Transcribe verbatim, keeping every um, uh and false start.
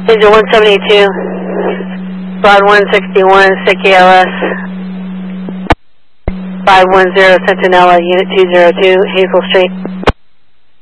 Angel one seventy-two, Broad one sixty-one, S I C K L S, five one zero Centinela, Unit two zero two, Hazel Street.